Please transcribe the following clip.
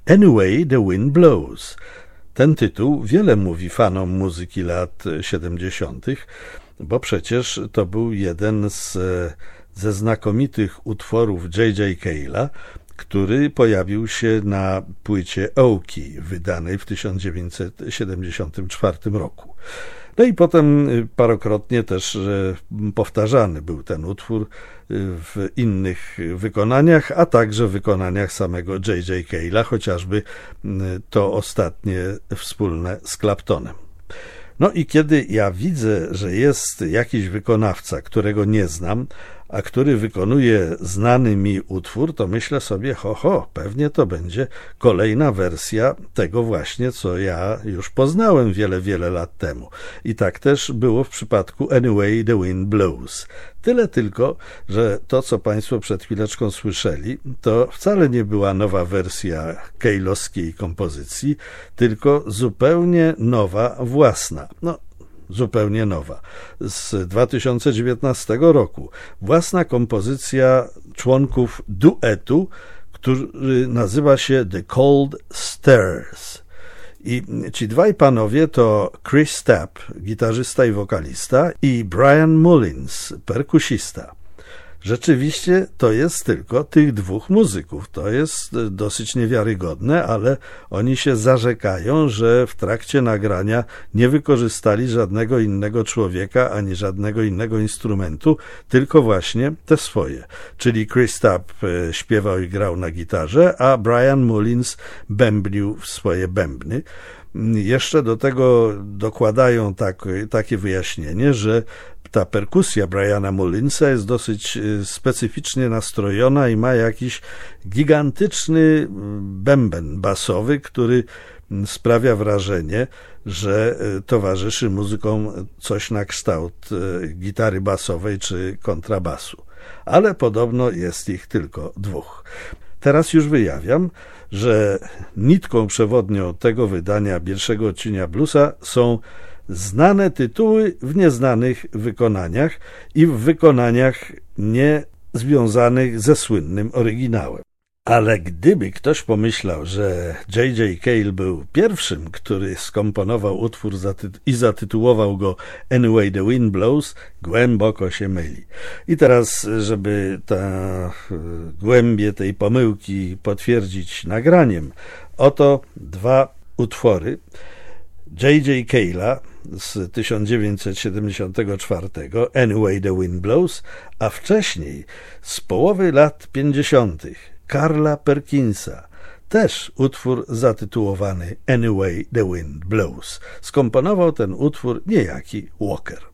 Anyway the Wind Blows. Ten tytuł wiele mówi fanom muzyki lat 70., bo przecież to był jeden ze znakomitych utworów J.J. Cale'a, który pojawił się na płycie Oki, wydanej w 1974 roku. No i potem parokrotnie też powtarzany był ten utwór w innych wykonaniach, a także w wykonaniach samego J.J. Cale'a, chociażby to ostatnie wspólne z Claptonem. No i kiedy ja widzę, że jest jakiś wykonawca, którego nie znam, a który wykonuje znany mi utwór, to myślę sobie, pewnie to będzie kolejna wersja tego właśnie, co ja już poznałem wiele lat temu. I tak też było w przypadku Anyway the Wind Blows. Tyle tylko, że to, co Państwo przed chwileczką słyszeli, to wcale nie była nowa wersja Cale'owskiej kompozycji, tylko zupełnie nowa, własna. Zupełnie nowa, z 2019 roku. Własna kompozycja członków duetu, który nazywa się The Cold Stares. I ci dwaj panowie to Chris Tapp, gitarzysta i wokalista, i Brian Mullins, perkusista. Rzeczywiście to jest tylko tych dwóch muzyków. To jest dosyć niewiarygodne, ale oni się zarzekają, że w trakcie nagrania nie wykorzystali żadnego innego człowieka ani żadnego innego instrumentu, tylko właśnie te swoje. Czyli Chris Tapp śpiewał i grał na gitarze, a Brian Mullins bębnił w swoje bębny. Jeszcze do tego dokładają takie wyjaśnienie, że ta perkusja Briana Mullinsa jest dosyć specyficznie nastrojona i ma jakiś gigantyczny bęben basowy, który sprawia wrażenie, że towarzyszy muzykom coś na kształt gitary basowej czy kontrabasu. Ale podobno jest ich tylko dwóch. Teraz już wyjawiam, że nitką przewodnią tego wydania pierwszego odcienia bluesa są znane tytuły w nieznanych wykonaniach i w wykonaniach niezwiązanych ze słynnym oryginałem. Ale gdyby ktoś pomyślał, że J.J. Cale był pierwszym, który skomponował utwór i zatytułował go Anyway the Wind Blows, głęboko się myli. I teraz, żeby głębię tej pomyłki potwierdzić nagraniem, oto dwa utwory J.J. Cale'a z 1974, Anyway the Wind Blows, a wcześniej z połowy lat 50. Carla Perkinsa, też utwór zatytułowany Anyway the Wind Blows. Skomponował ten utwór niejaki Walker.